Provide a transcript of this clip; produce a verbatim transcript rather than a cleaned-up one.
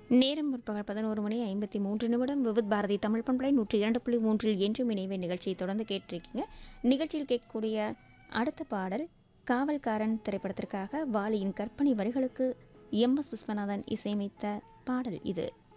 நேரம் முற்பகல் பதினோரு மணி ஐம்பத்தி மூன்று நிமிடம். விவித் பாரதி தமிழ் பண்பலை நூற்றி இரண்டு புள்ளி மூன்றில் என்றும் இணைவே நிகழ்ச்சியை தொடர்ந்து கேட்டிருக்கீங்க. நிகழ்ச்சியில் கேட்கக்கூடிய அடுத்த பாடல் காவல்காரன் திரைப்படத்திற்காக வாலியின் கற்பனை வரிகளுக்கு எம் எஸ் விஸ்வநாதன் இசையமைத்த பாடல் இது.